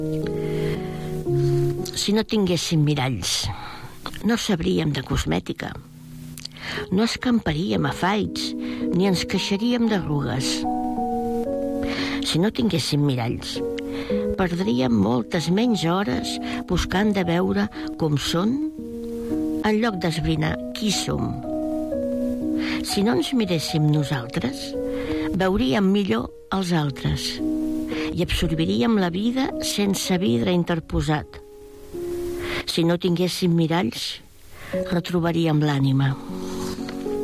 Si no tinguéssim miralls, no sabríem de cosmètica. No escamparíem afaigs ni ens queixaríem d'arrugues. Si no tinguéssim miralls, perdríem moltes menys hores buscant de veure com són en lloc d'esbrinar qui som. Si no ens miréssim nosaltres, veuríem millor els altres i absorbiríem la vida sense vidre interposat. Si no tinguéssim miralls, retrobaríem l'ànima.